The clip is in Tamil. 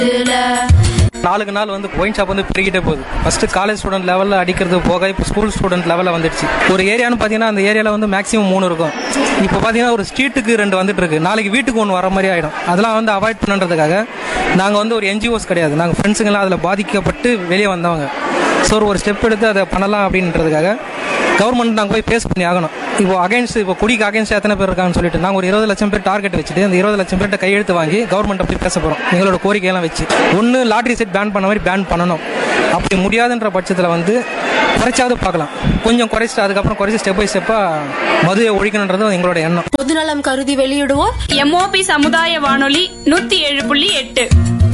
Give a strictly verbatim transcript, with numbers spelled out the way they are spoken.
நாளுக்கு நாள் வந்து ஒயின் ஷாப் வந்து பெருகிட்டே போகுது. ஃபர்ஸ்ட் காலேஜ் ஸ்டூடெண்ட் லெவலில் அடிக்கிறது போக இப்போ ஸ்கூல் ஸ்டூடெண்ட் லெவலில் வந்துடுச்சு. ஒரு ஏரியான்னு பார்த்தீங்கன்னா அந்த ஏரியாவில் வந்து மேக்ஸிமம் மூணு இருக்கும். இப்போ பார்த்தீங்கன்னா ஒரு ஸ்ட்ரீட்டுக்கு ரெண்டு வந்துட்டு இருக்கு. நாளைக்கு வீட்டுக்கு ஒன்று வர மாதிரி ஆகிடும். அதெல்லாம் வந்து அவாய்ட் பண்ணுறதுக்காக நாங்கள் வந்து ஒரு என்ஜிஓஸ் கிடையாது, நாங்கள் ஃப்ரெண்ட்ஸுங்கெல்லாம் அதில் பாதிக்கப்பட்டு வெளியே வந்தவங்க. ஸோ ஒரு ஸ்டெப் எடுத்து அதை பண்ணலாம் அப்படின்றதுக்காக கவர்மெண்ட் நாங்கள் போய் பேஸ் பண்ணி ஆகணும். இப்போ அகைன்ஸ்ட் இப்போ குடிக்கு அகைன்ஸ்ட் எத்தனை பேர் இருக்காங்கன்னு சொல்லிட்டு நாங்கள் ஒரு இருபது லட்சம் பேர் டார்கெட் வச்சுட்டு அந்த இருபது லட்சம் பேர்கிட்ட கையெழுத்து வாங்கி கவர்மெண்ட் அப்படி பேச போகிறோம். எங்களோட கோரிக்கையெல்லாம் வச்சு ஒன்று லாட்ரி செட் பேன் பண்ண மாதிரி பேன் பண்ணணும். அப்படி முடியாதுன்ற பட்சத்தில் வந்து குறைச்சாவது பார்க்கலாம். கொஞ்சம் குறைச்சிட்டு அதுக்கப்புறம் குறைச்சி ஸ்டெப் பை ஸ்டெப்பாக மதுவை ஒழிக்கணுன்றது எங்களோட எண்ணம். பொதுநலம் கருதி வெளியிடுவோம் எம்ஓபி சமுதாய வானொலி நூத்தி ஏழு புள்ளி எட்டு.